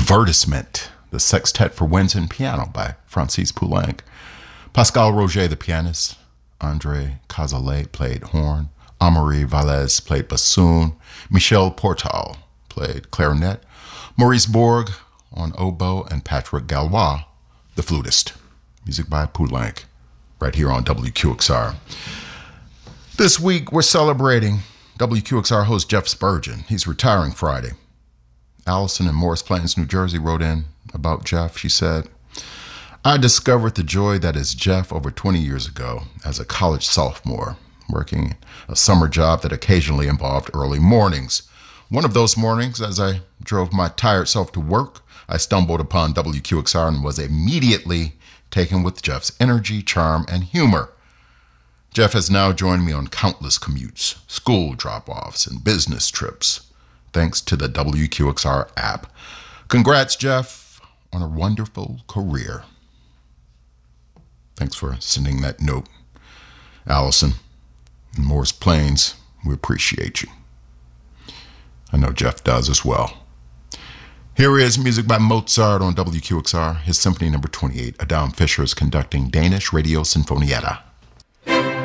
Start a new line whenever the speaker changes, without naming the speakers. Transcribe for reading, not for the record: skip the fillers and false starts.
Divertissement, the Sextet for Winds and Piano by Francis Poulenc. Pascal Roger, the pianist. Andre Cazalet played horn. Amaury Valles played bassoon. Michel Portal played clarinet. Maurice Borg on oboe, and Patrick Galois, the flutist. Music by Poulenc, right here on WQXR. This week, we're celebrating WQXR host Jeff Spurgeon. He's retiring Friday. Allison in Morris Plains, New Jersey, wrote in about Jeff. She said, I discovered the joy that is Jeff over 20 years ago as a college sophomore, working a summer job that occasionally involved early mornings. One of those mornings, as I drove my tired self to work, I stumbled upon WQXR and was immediately taken with Jeff's energy, charm, and humor. Jeff has now joined me on countless commutes, school drop-offs, and business trips, thanks to the WQXR app. Congrats, Jeff, on a wonderful career. Thanks for sending that note, Allison. In Morris Plains, we appreciate you. I know Jeff does as well. Here is music by Mozart on WQXR, his Symphony No. 28. Adam Fischer is conducting Danish Radio Sinfonietta.